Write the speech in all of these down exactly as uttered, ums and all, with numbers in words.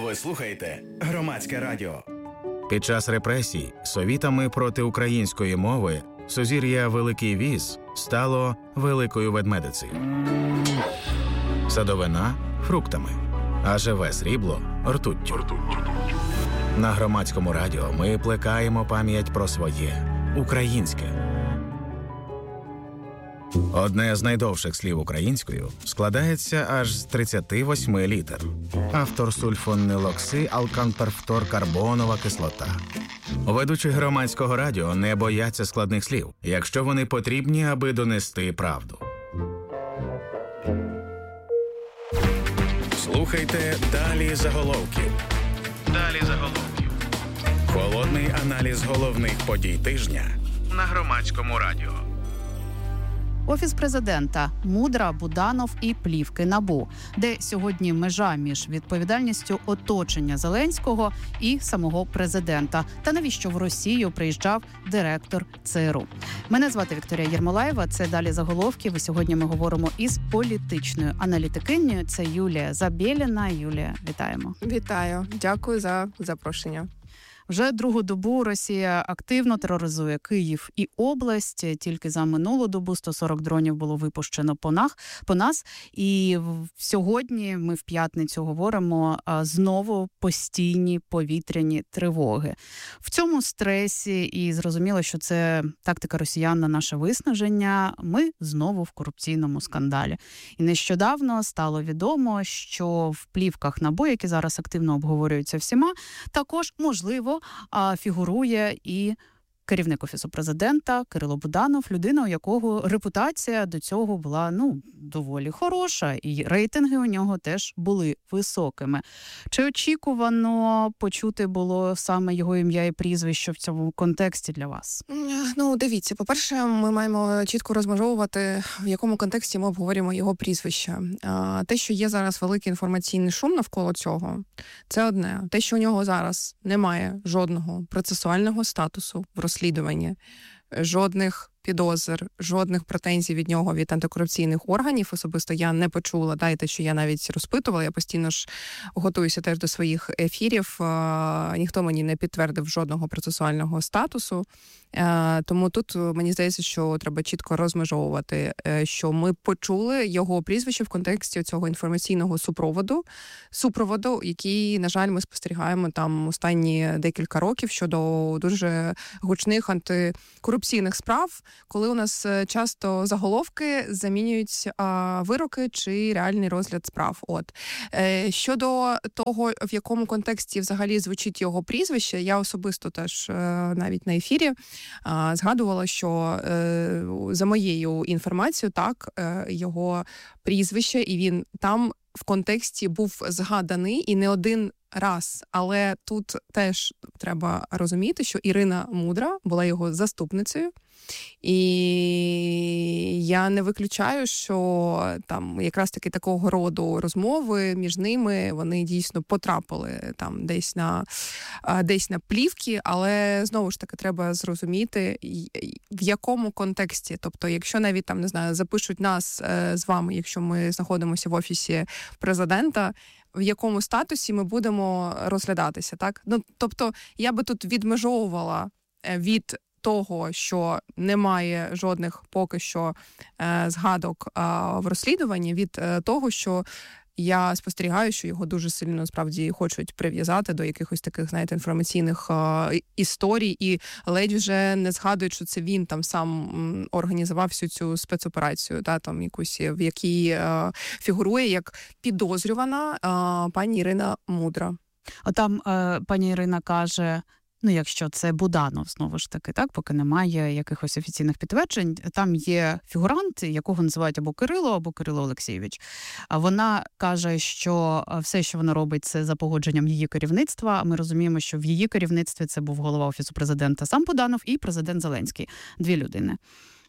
Ви слухаєте Громадське радіо. Під час репресій совітами проти української мови сузір'я Великий Віз стало Великою Ведмедицею. Садовина – фруктами, а живе срібло – ртуттю. На Громадському радіо ми плекаємо пам'ять про своє українське. Одне з найдовших слів українською складається аж з тридцяти восьми літер. Автор сульфонилокси алканперфторкарбонова кислота. Ведучі Громадського радіо не бояться складних слів, якщо вони потрібні, аби донести правду. Слухайте «Далі заголовків». Далі заголовків. Холодний аналіз головних подій тижня на Громадському радіо. Офіс президента, Мудра, Буданов і плівки НАБУ, де сьогодні межа між відповідальністю оточення Зеленського і самого президента. Та навіщо в Росію приїжджав директор ЦРУ? Мене звати Вікторія Єрмолаєва, це «Далі заголовків». І сьогодні ми говоримо із політичною аналітикинею. Це Юлія Забєліна. Юлія, вітаємо. Вітаю. Дякую за запрошення. Вже другу добу Росія активно тероризує Київ і область. Тільки за минулу добу сто сорок дронів було випущено по нас. По нас. І сьогодні ми в п'ятницю говоримо знову постійні повітряні тривоги. В цьому стресі, і зрозуміло, що це тактика росіян на наше виснаження, ми знову в корупційному скандалі. І нещодавно стало відомо, що в плівках НАБУ, які зараз активно обговорюються всіма, також, можливо, а фігурує і керівник Офісу президента Кирило Буданов, людина, у якого репутація до цього була, ну, доволі хороша, і рейтинги у нього теж були високими. Чи очікувано почути було саме його ім'я і прізвище в цьому контексті для вас? Ну, дивіться, по-перше, ми маємо чітко розмежовувати, в якому контексті ми обговорюємо його прізвище. Те, що є зараз великий інформаційний шум навколо цього, це одне. Те, що у нього зараз немає жодного процесуального статусу в розслідуванні, жодних підозр, жодних претензій від нього, від антикорупційних органів. Особисто я не почула, дайте, що я навіть розпитувала, я постійно ж готуюся теж до своїх ефірів. Ніхто мені не підтвердив жодного процесуального статусу. Тому тут мені здається, що треба чітко розмежовувати, що ми почули його прізвище в контексті цього інформаційного супроводу, супроводу, який, на жаль, ми спостерігаємо там останні декілька років щодо дуже гучних антикорупційних справ, коли у нас часто заголовки замінюють а, вироки чи реальний розгляд справ. От. Е, щодо того, в якому контексті взагалі звучить його прізвище, я особисто теж е, навіть на ефірі е, згадувала, що е, за моєю інформацією, так, е, його прізвище, і він там в контексті був згаданий і не один раз. Але тут теж треба розуміти, що Ірина Мудра була його заступницею. І я не виключаю, що там якраз таки такого роду розмови між ними, вони дійсно потрапили там десь на, десь на плівки, але знову ж таки треба зрозуміти, в якому контексті. Тобто, якщо навіть там, не знаю, запишуть нас з вами, якщо ми знаходимося в Офісі президента, в якому статусі ми будемо розглядатися, так? Ну, тобто, я би тут відмежовувала від того, що немає жодних поки що е, згадок е, в розслідуванні, від е, того, що я спостерігаю, що його дуже сильно, насправді, хочуть прив'язати до якихось таких, знаєте, інформаційних е, історій, і ледь вже не згадують, що це він там сам м, організував всю цю спецоперацію, та, там, якусь, в якій е, фігурує як підозрювана е, пані Ірина Мудра. Отам е, пані Ірина каже, ну, якщо це Буданов, знову ж таки, так, поки немає якихось офіційних підтверджень, там є фігурант, якого називають або Кирило, або Кирило Олексійович. А вона каже, що все, що вона робить, це за погодженням її керівництва. Ми розуміємо, що в її керівництві це був голова Офісу президента сам Буданов і президент Зеленський. Дві людини.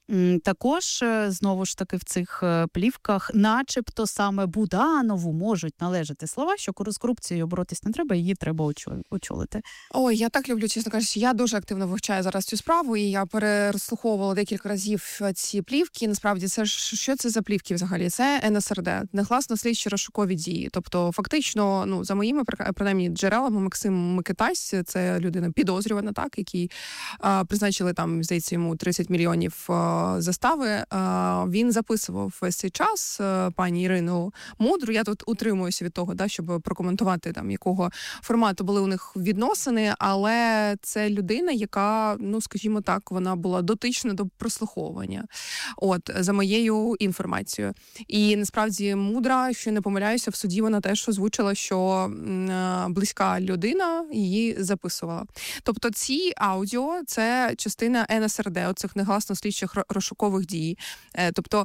Також, знову ж таки, в цих плівках начебто саме Буданову можуть належати слова, що з корупцією боротись не треба, її треба очолити. Ой, я так люблю, чесно кажучи, я дуже активно вивчаю зараз цю справу, і я переслуховувала декілька разів ці плівки. Насправді, це ж що це за плівки взагалі? Це ен ес ер де, негласно слідчі розшукові дії. Тобто, фактично, ну, за моїми, принаймні, джерелами, Максим Микитась, це людина підозрювана, так, який а, призначили там, здається, йому тридцять мільйонів а, застави. А, він записував весь цей час а, пані Ірину Мудру. Я тут утримуюся від того, да, щоб прокоментувати, там, якого формату були у них відносини, але це людина, яка, ну, скажімо так, вона була дотична до прослуховування. От, за моєю інформацією. І, насправді, Мудра, що не помиляюся, в суді вона теж озвучила, що м, близька людина її записувала. Тобто ці аудіо – це частина ен ес ер де, оцих негласно слідчих розшукових дій. Е, тобто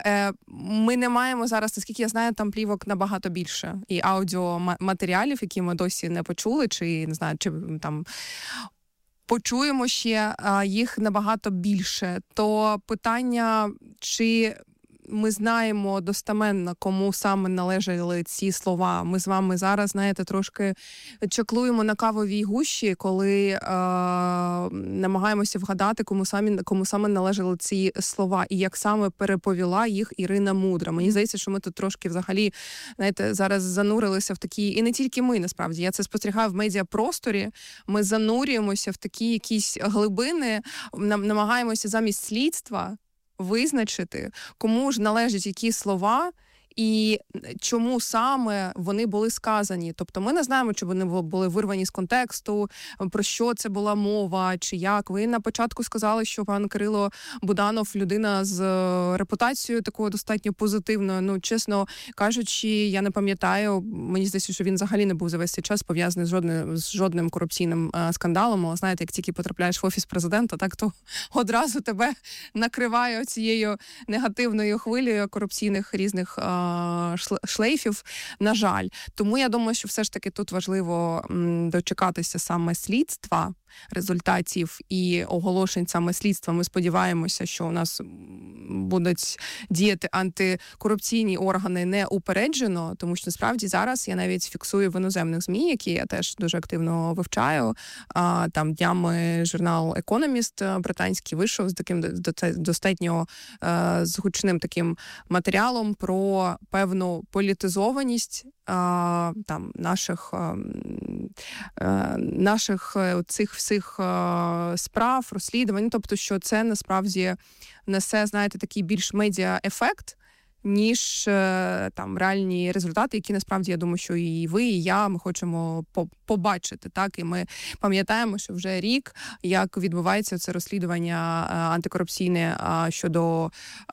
ми не маємо зараз, наскільки я знаю, там плівок набагато більше. І аудіоматеріалів, які ми досі не почули, чи, не знаю, чи там почуємо ще, їх набагато більше. То питання, чи ми знаємо достеменно, кому саме належали ці слова. Ми з вами зараз, знаєте, трошки чаклуємо на кавовій гущі, коли е- намагаємося вгадати, кому, самі, кому саме належали ці слова і як саме переповіла їх Ірина Мудра. Мені здається, що ми тут трошки взагалі, знаєте, зараз занурилися в такі, і не тільки ми, насправді, я це спостерігаю в медіапросторі, ми занурюємося в такі якісь глибини, намагаємося замість слідства визначити, кому ж належать які слова і чому саме вони були сказані. Тобто ми не знаємо, чи вони були вирвані з контексту, про що це була мова, чи як. Ви на початку сказали, що пан Кирило Буданов людина з репутацією такою достатньо позитивною. Ну, чесно кажучи, я не пам'ятаю, мені здається, що він взагалі не був за весь цей час пов'язаний з жодним, з жодним корупційним а, скандалом. Але знаєте, як тільки потрапляєш в офіс президента, так то одразу тебе накриває цією негативною хвилею корупційних різних а, шлейфів, на жаль. Тому я думаю, що все ж таки тут важливо м, дочекатися саме слідства, результатів і оголошень саме слідства. Ми сподіваємося, що у нас будуть діяти антикорупційні органи неупереджено, тому що насправді зараз я навіть фіксую в іноземних ЗМІ, які я теж дуже активно вивчаю. А, там днями журнал Economist британський вийшов з таким достатньо е, з гучним таким матеріалом про певну політизованість а, там наших а, а, наших цих всіх а, справ, розслідувань, тобто, що це насправді несе, знаєте, такий більш медіа-ефект, ніж там реальні результати, які насправді, я думаю, що і ви, і я, ми хочемо по- побачити, так, і ми пам'ятаємо, що вже рік, як відбувається це розслідування антикорупційне а, щодо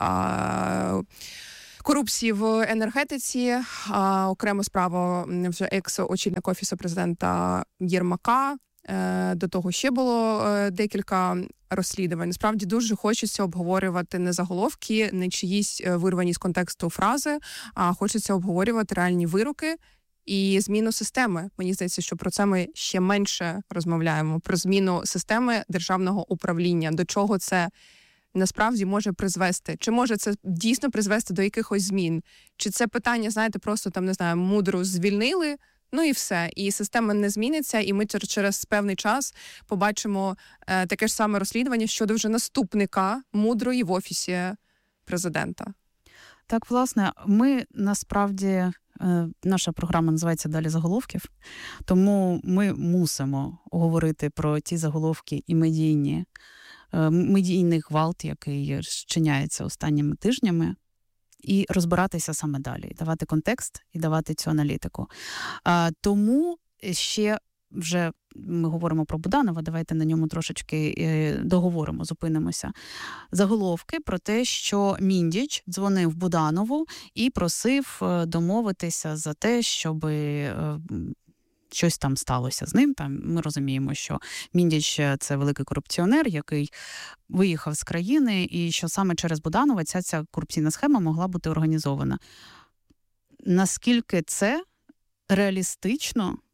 а, корупції в енергетиці, а, окрема справа вже екс-очільник Офісу президента Єрмака. До того ще було декілька розслідувань. Насправді дуже хочеться обговорювати не заголовки, не чиїсь вирвані з контексту фрази, а хочеться обговорювати реальні вироки і зміну системи. Мені здається, що про це ми ще менше розмовляємо. Про зміну системи державного управління. До чого це насправді може призвести? Чи може це дійсно призвести до якихось змін? Чи це питання, знаєте, просто там, не знаю, Мудру звільнили, ну і все. І система не зміниться, і ми через певний час побачимо е, таке ж саме розслідування щодо вже наступника Мудрої в Офісі президента. Так, власне, ми насправді, е, наша програма називається «Далі заголовків», тому ми мусимо говорити про ті заголовки і медійні, е, медійний гвалт, який зчиняється останніми тижнями, і розбиратися саме далі, давати контекст і давати цю аналітику. А, тому ще вже ми говоримо про Буданова, давайте на ньому трошечки е, договоримо, зупинимося. Заголовки про те, що Міндіч дзвонив Буданову і просив е, домовитися за те, щоб е, щось там сталося з ним. Там ми розуміємо, що Міндіч – це великий корупціонер, який виїхав з країни, і що саме через Буданова ця, ця корупційна схема могла бути організована. Наскільки це реалістично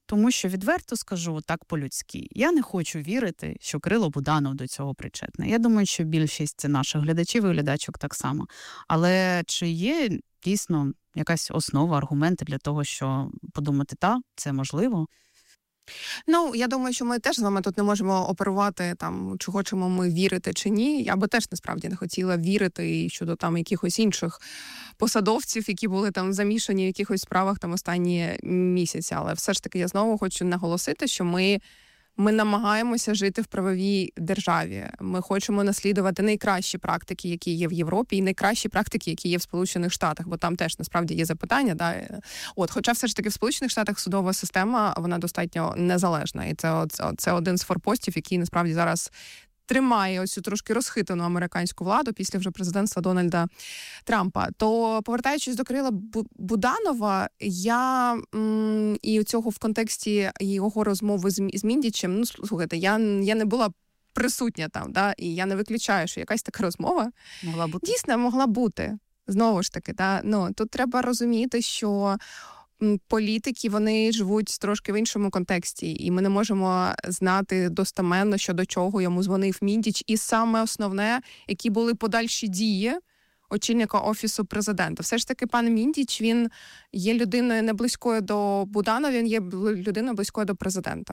Тому що, відверто скажу, так по-людськи, я не хочу вірити, що Кирило Буданов до цього причетний. Я думаю, що більшість наших глядачів і глядачок так само. Але чи є дійсно якась основа, аргументи для того, що подумати, та, це можливо? Ну, я думаю, що ми теж з вами тут не можемо оперувати, там, чи хочемо ми вірити, чи ні. Я би теж, насправді, не хотіла вірити і щодо там якихось інших посадовців, які були там замішані в якихось справах там останні місяці. Але все ж таки я знову хочу наголосити, що ми Ми намагаємося жити в правовій державі. Ми хочемо наслідувати найкращі практики, які є в Європі, і найкращі практики, які є в Сполучених Штатах, бо там теж насправді є запитання. Да? От, хоча все ж таки в Сполучених Штатах судова система, вона достатньо незалежна. І це, це, це один з форпостів, який насправді зараз тримає ось цю трошки розхитану американську владу після вже президентства Дональда Трампа. То, повертаючись до Кирила Буданова, я м, і цього в контексті його розмови з, з Міндічем, ну, слухайте, я, я не була присутня там, да, і я не виключаю, що якась така розмова могла бути. Дійсно могла бути. Знову ж таки, да, ну, тут треба розуміти, що політики, вони живуть трошки в іншому контексті, і ми не можемо знати достеменно, щодо чого йому дзвонив Міндіч. І саме основне, які були подальші дії очільника Офісу президента. Все ж таки, пан Міндіч, він є людиною не близькою до Буданова, він є людиною близькою до президента.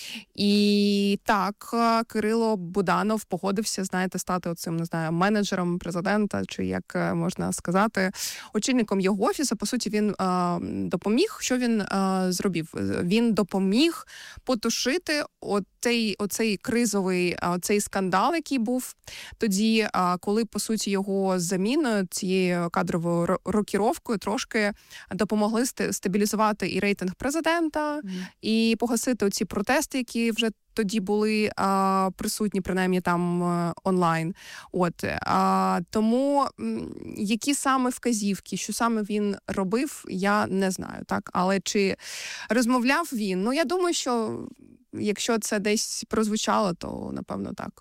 І так, Кирило Буданов погодився, знаєте, стати оцим, не знаю, менеджером президента, чи як можна сказати, очільником його офісу. По суті, він е, допоміг. Що він е, зробив? Він допоміг потушити оцей, оцей кризовий, оцей скандал, який був тоді, е, коли, по суті, його заміною, цією кадровою рокіровкою трошки допомогли стабілізувати і рейтинг президента, mm. і погасити оці протести, які вже тоді були а, присутні, принаймні, там а, онлайн. От. А, тому м, які саме вказівки, що саме він робив, я не знаю. Так? Але чи розмовляв він? Ну, я думаю, що якщо це десь прозвучало, то, напевно, так.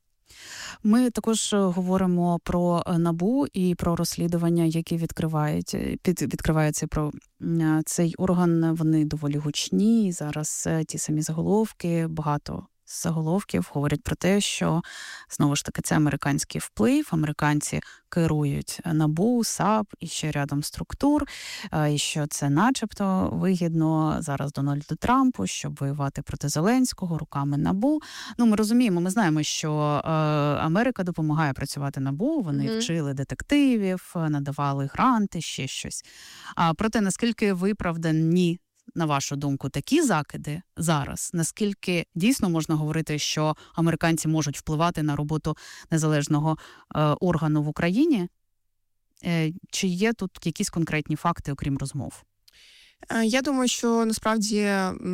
Ми також говоримо про НАБУ і про розслідування, які відкривають, під, відкриваються про цей орган. Вони доволі гучні. Зараз ті самі заголовки, багато заголовків говорять про те, що, знову ж таки, це американський вплив, американці керують НАБУ, САП і ще рядом структур, і що це начебто вигідно зараз Дональду Трампу, щоб воювати проти Зеленського руками НАБУ. Ну, ми розуміємо, ми знаємо, що е, Америка допомагає працювати НАБУ, вони mm-hmm. вчили детективів, надавали гранти, ще щось. А проте, наскільки виправдані, на вашу думку, такі закиди зараз? Наскільки дійсно можна говорити, що американці можуть впливати на роботу незалежного е, органу в Україні? Е, чи є тут якісь конкретні факти, окрім розмов? Я думаю, що насправді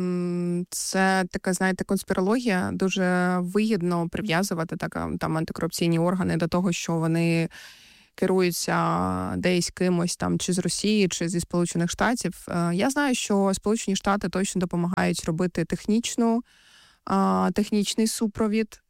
це така, знаєте, конспірологія. Дуже вигідно прив'язувати так, там антикорупційні органи до того, що вони керуються десь кимось там чи з Росії, чи зі Сполучених Штатів. Я знаю, що Сполучені Штати точно допомагають робити технічну, технічний супровід.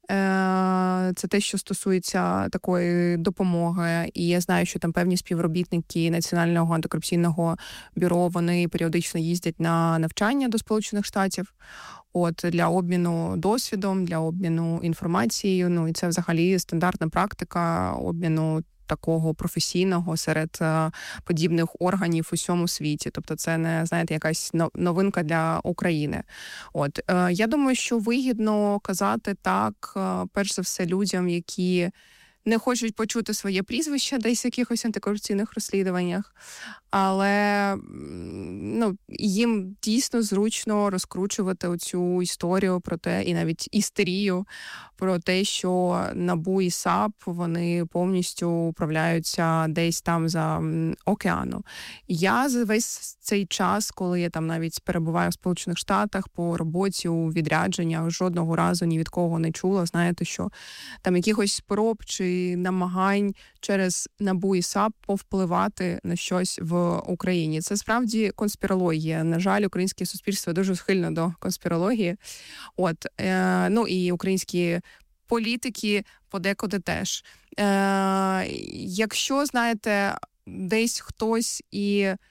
Це те, що стосується такої допомоги. І я знаю, що там певні співробітники Національного антикорупційного бюро, вони періодично їздять на навчання до Сполучених Штатів. От, для обміну досвідом, для обміну інформацією. Ну, і це взагалі стандартна практика обміну такого професійного серед е, подібних органів у всьому світі. Тобто це не, знаєте, якась новинка для України. От, е, я думаю, що вигідно казати так, е, перш за все, людям, які не хочуть почути своє прізвище десь в якихось антикорупційних розслідуваннях, але ну, їм дійсно зручно розкручувати оцю історію про те, і навіть істерію про те, що НАБУ і САП, вони повністю управляються десь там за океану. Я за весь цей час, коли я там навіть перебуваю в Сполучених Штатах по роботі у відрядженнях, жодного разу ні від кого не чула, знаєте, що там якихось спроб чи намагань через НАБУ і САП повпливати на щось в Україні. Це справді конспірологія. На жаль, українське суспільство дуже схильно до конспірології. От, е, ну і українські політики подекуди теж. Е, якщо, знаєте, десь хтось і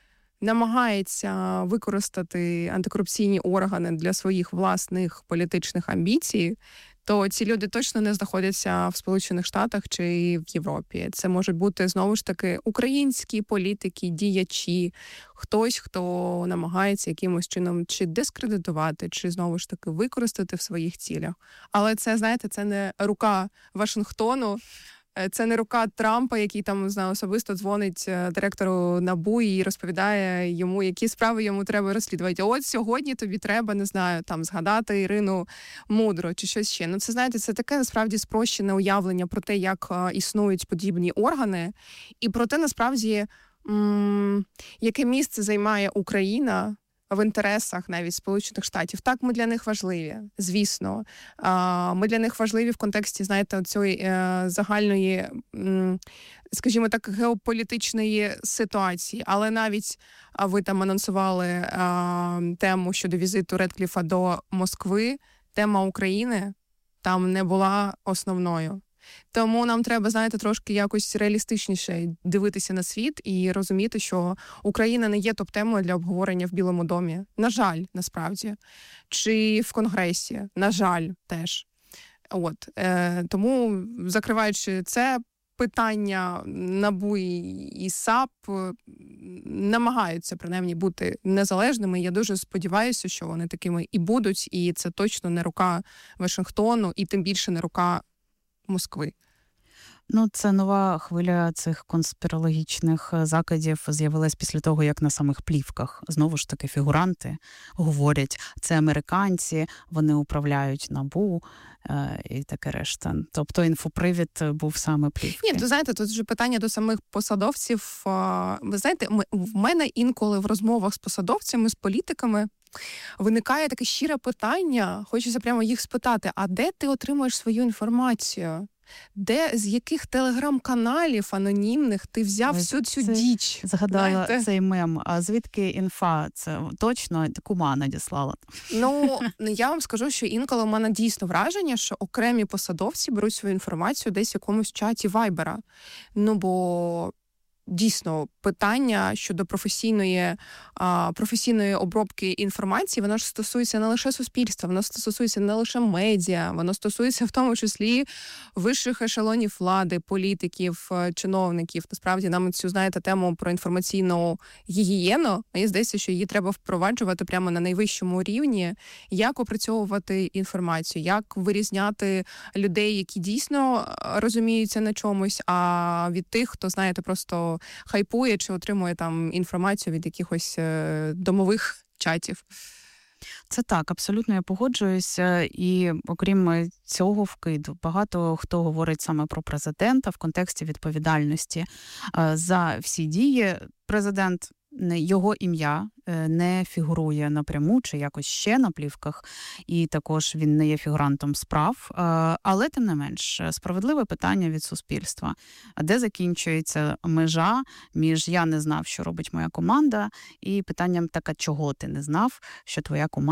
намагається використати антикорупційні органи для своїх власних політичних амбіцій, то ці люди точно не знаходяться в Сполучених Штатах чи в Європі. Це можуть бути, знову ж таки, українські політики, діячі, хтось, хто намагається якимось чином чи дискредитувати, чи, знову ж таки, використати в своїх цілях. Але це, знаєте, це не рука Вашингтону, це не рука Трампа, який там, не знаю, особисто дзвонить директору НАБУ і розповідає йому, які справи йому треба розслідувати. От сьогодні тобі треба, не знаю, там згадати Ірину Мудро чи щось ще. Ну це, знаєте, це таке насправді спрощене уявлення про те, як а, існують подібні органи, і про те, насправді, м- яке місце займає Україна в інтересах навіть Сполучених Штатів. Так, ми для них важливі, звісно. Ми для них важливі в контексті, знаєте, цієї загальної, скажімо так, геополітичної ситуації. Але навіть ви там анонсували тему щодо візиту Редкліфа до Москви, тема України там не була основною. Тому нам треба, знаєте, трошки якось реалістичніше дивитися на світ і розуміти, що Україна не є топ-темою для обговорення в Білому домі. На жаль, насправді. Чи в Конгресі. На жаль, теж. От. Е, тому, закриваючи це питання, НАБУ і САП намагаються, принаймні, бути незалежними. Я дуже сподіваюся, що вони такими і будуть, і це точно не рука Вашингтону, і тим більше не рука Москви. Ну, це нова хвиля цих конспірологічних закидів з'явилась після того, як на самих плівках, знову ж таки, фігуранти говорять, це американці, вони управляють НАБУ е- і таке решта. Тобто інфопривід був саме плівки. Ні, то знаєте, тут вже питання до самих посадовців. Ви знаєте, ми, в мене інколи в розмовах з посадовцями, з політиками виникає таке щире питання, хочеться прямо їх спитати, а де ти отримуєш свою інформацію? Де, з яких телеграм-каналів анонімних ти взяв всю цю діч? Згадала знаєте? Цей мем. А звідки інфа? Це точно кума надіслала? Ну, я вам скажу, що інколи у мене дійсно враження, що окремі посадовці беруть свою інформацію десь в якомусь чаті Вайбера. Ну, бо дійсно, питання щодо професійної, а, професійної обробки інформації, воно ж стосується не лише суспільства, воно стосується не лише медіа, воно стосується в тому числі вищих ешелонів влади, політиків, чиновників. Насправді, нам цю, знаєте, тему про інформаційну гігієну, мені здається, що її треба впроваджувати прямо на найвищому рівні, як опрацьовувати інформацію, як вирізняти людей, які дійсно розуміються на чомусь, а від тих, хто, знаєте, просто хайпує чи отримує там інформацію від якихось е, домових чатів. Це так, абсолютно я погоджуюся. І окрім цього вкиду, багато хто говорить саме про президента в контексті відповідальності за всі дії. Президент, його ім'я не фігурує напряму чи якось ще на плівках, і також він не є фігурантом справ. Але, тим не менш, справедливе питання від суспільства. Де закінчується межа між «я не знав, що робить моя команда» і питанням «так, а чого ти не знав, що твоя команда